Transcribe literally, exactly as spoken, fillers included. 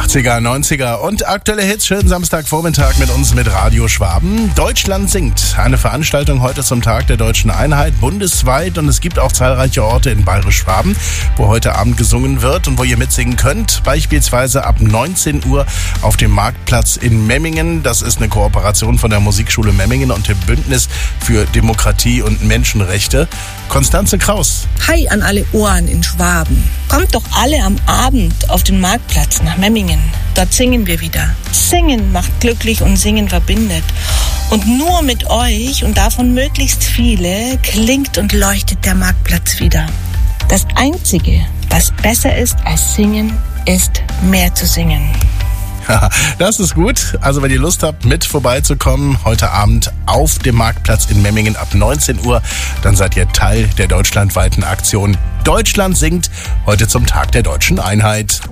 achtziger, neunziger und aktuelle Hits. Schönen Samstagvormittag mit uns mit Radio Schwaben. Deutschland singt. Eine Veranstaltung heute zum Tag der deutschen Einheit bundesweit, und es gibt auch zahlreiche Orte in Bayerisch-Schwaben, wo heute Abend gesungen wird und wo ihr mitsingen könnt. Beispielsweise ab neunzehn Uhr auf dem Marktplatz in Memmingen. Das ist eine Kooperation von der Musikschule Memmingen und dem Bündnis für Demokratie und Menschenrechte. Konstanze Kraus. Hi an alle Ohren in Schwaben. Kommt doch alle am Abend auf den Marktplatz nach Memmingen. Dort singen wir wieder. Singen macht glücklich und Singen verbindet. Und nur mit euch und davon möglichst viele klingt und leuchtet der Marktplatz wieder. Das Einzige, was besser ist als Singen, ist mehr zu singen. Das ist gut. Also wenn ihr Lust habt, mit vorbeizukommen, heute Abend auf dem Marktplatz in Memmingen ab neunzehn Uhr, dann seid ihr Teil der deutschlandweiten Aktion Deutschland singt, heute zum Tag der deutschen Einheit.